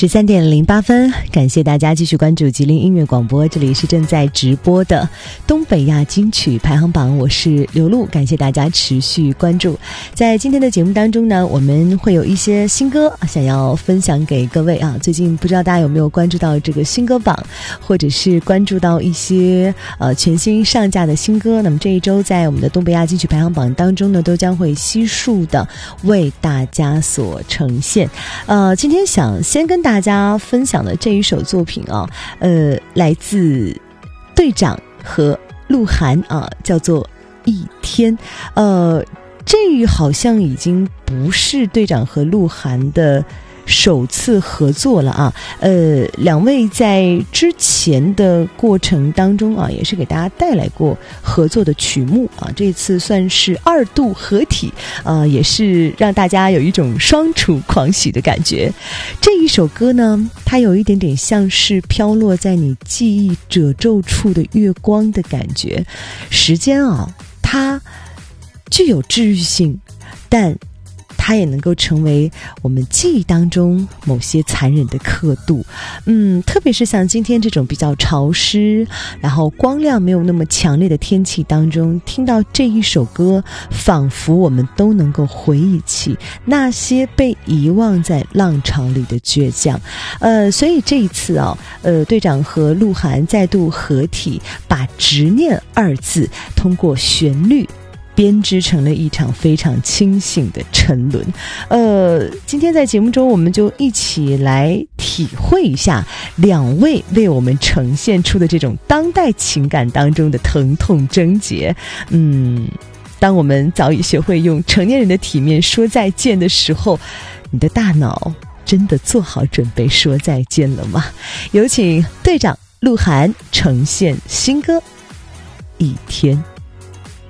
13:08，感谢大家继续关注吉林音乐广播，这里是正在直播的东北亚金曲排行榜，我是刘露，感谢大家持续关注。在今天的节目当中呢，我们会有一些新歌想要分享给各位啊。最近不知道大家有没有关注到这个新歌榜，或者是关注到一些全新上架的新歌，那么这一周在我们的东北亚金曲排行榜当中呢，都将会悉数的为大家所呈现。今天想先跟大家分享的这一首作品啊，来自队长和鹿晗啊，叫做《一天》。这好像已经不是队长和鹿晗的首次合作了啊，两位在之前的过程当中啊，也是给大家带来过合作的曲目啊，这次算是2度合体，也是让大家有一种双楚狂喜的感觉。这一首歌呢，它有一点点像是飘落在你记忆褶皱处的月光的感觉。时间啊，它具有治愈性，但它也能够成为我们记忆当中某些残忍的刻度。特别是像今天这种比较潮湿，然后光亮没有那么强烈的天气当中，听到这一首歌，仿佛我们都能够回忆起那些被遗忘在浪潮里的倔强。所以这一次啊，队长和鹿晗再度合体，把执念2字通过旋律编织成了一场非常清醒的沉沦。今天在节目中我们就一起来体会一下两位为我们呈现出的这种当代情感当中的疼痛症结。当我们早已学会用成年人的体面说再见的时候，你的大脑真的做好准备说再见了吗？有请队长鹿晗呈现新歌《一天》。